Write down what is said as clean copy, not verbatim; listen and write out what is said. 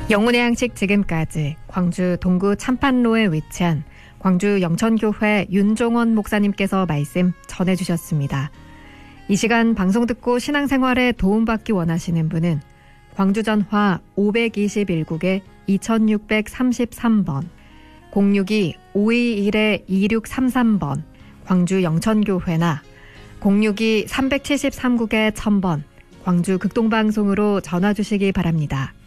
영혼의 양식 지금까지 광주 동구 참판로에 위치한 광주 영천교회 윤종원 목사님께서 말씀 전해주셨습니다. 이 시간 방송 듣고 신앙생활에 도움받기 원하시는 분은 광주전화 521국에 2633번 062-521-2633번 광주 영천교회나 062-373국에 1000번 광주 극동방송으로 전화 주시기 바랍니다.